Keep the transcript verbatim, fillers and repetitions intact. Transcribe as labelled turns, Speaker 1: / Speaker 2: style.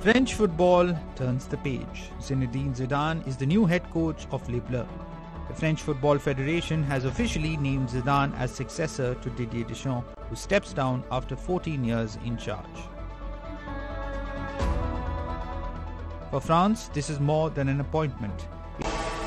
Speaker 1: French football turns the page. Zinedine Zidane is the new head coach of Les Bleus. The French Football Federation has officially named Zidane as successor to Didier Deschamps, who steps down after fourteen years in charge. For France, this is more than an appointment.